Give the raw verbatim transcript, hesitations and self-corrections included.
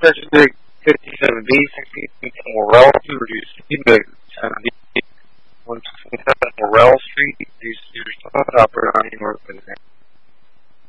Pacific fifty-seven B, sixteen Morrell Street, reduce speed to seventy. one twenty-seven Morrell Street, reduce speed to stop